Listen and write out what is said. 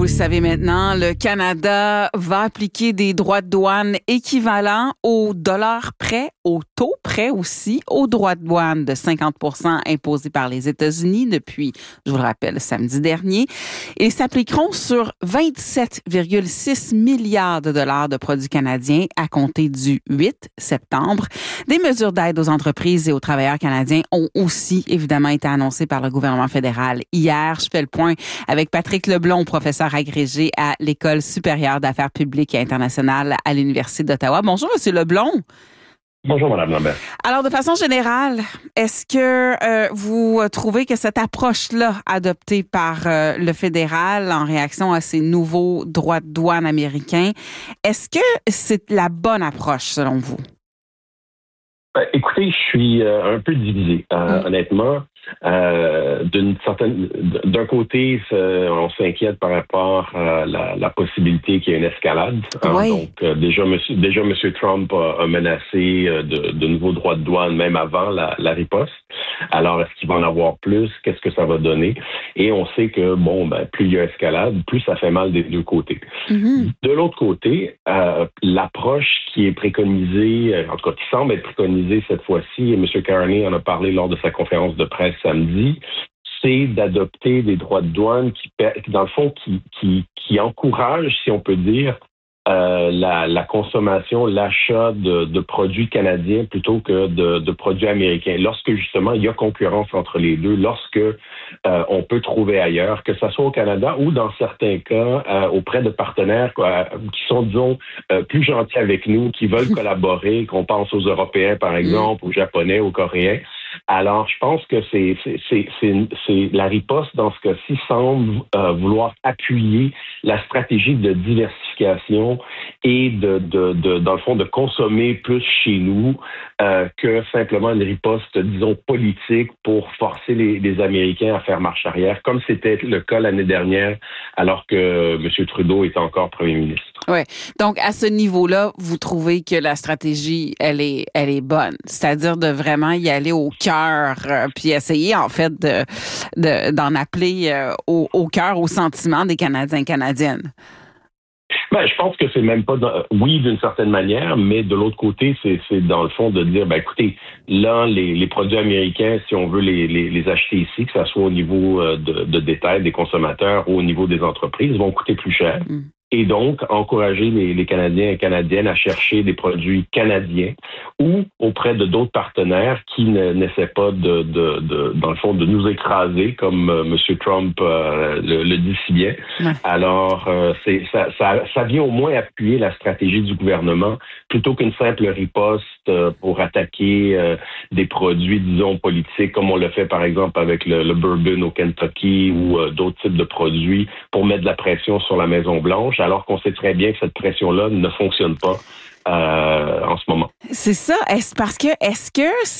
Vous le savez maintenant, le Canada va appliquer des droits de douane équivalents au dollar près, au taux près aussi, aux droits de douane de 50 % imposés par les États-Unis depuis, je vous le rappelle, samedi dernier. Ils s'appliqueront sur 27,6 milliards de dollars de produits canadiens à compter du 8 septembre. Des mesures d'aide aux entreprises et aux travailleurs canadiens ont aussi évidemment été annoncées par le gouvernement fédéral hier. Je fais le point avec Patrick Leblond, professeur agrégé à l'École supérieure d'affaires publiques et internationales à l'Université d'Ottawa. Bonjour, Monsieur Leblond. Bonjour, Mme Lambert. Alors, de façon générale, est-ce que vous trouvez que cette approche-là adoptée par le fédéral en réaction à ces nouveaux droits de douane américains, est-ce que c'est la bonne approche selon vous? Écoutez, je suis un peu divisé, honnêtement. D'un côté, on s'inquiète par rapport à la possibilité qu'il y ait une escalade. Oui. Donc, déjà, M. Trump a menacé de nouveaux droits de douane même avant la riposte. Alors, est-ce qu'il va en avoir plus? Qu'est-ce que ça va donner? Et on sait que, plus il y a escalade, plus ça fait mal des deux côtés. Mm-hmm. De l'autre côté, l'approche qui est préconisée, en tout cas qui semble être préconisée cette fois-ci, et M. Carney en a parlé lors de sa conférence de presse samedi, c'est d'adopter des droits de douane qui dans le fond, qui encouragent, si on peut dire, la consommation, l'achat de produits canadiens plutôt que de produits américains. Lorsque, justement, il y a concurrence entre les deux, lorsque on peut trouver ailleurs, que ce soit au Canada ou, dans certains cas, auprès de partenaires qui sont, disons, plus gentils avec nous, qui veulent collaborer, qu'on pense aux Européens, par exemple, aux Japonais, aux Coréens. Alors, je pense que c'est la riposte dans ce cas-ci semble vouloir appuyer la stratégie de diversification et dans le fond, de consommer plus chez nous que simplement une riposte, disons, politique pour forcer les Américains à faire marche arrière, comme c'était le cas l'année dernière, alors que M. Trudeau était encore premier ministre. Oui. Donc, à ce niveau-là, vous trouvez que la stratégie, elle est bonne. C'est-à-dire de vraiment y aller au cœur, puis essayer, en fait, d'en appeler au cœur, au sentiment des Canadiens et Canadiennes. Je pense que c'est même pas... Oui, d'une certaine manière, mais de l'autre côté, c'est dans le fond de dire, écoutez, là, les produits américains, si on veut les acheter ici, que ce soit au niveau de détail des consommateurs ou au niveau des entreprises, vont coûter plus cher. Mm. Et donc, encourager les Canadiens et Canadiennes à chercher des produits canadiens ou auprès de d'autres partenaires qui n'essaient pas dans le fond, de nous écraser, comme M. Trump le dit si bien. Ouais. Alors, ça vient au moins appuyer la stratégie du gouvernement plutôt qu'une simple riposte pour attaquer des produits, disons, politiques, comme on le fait, par exemple, avec le bourbon au Kentucky ou d'autres types de produits pour mettre de la pression sur la Maison-Blanche, alors qu'on sait très bien que cette pression-là ne fonctionne pas en ce moment. C'est ça. Est-ce que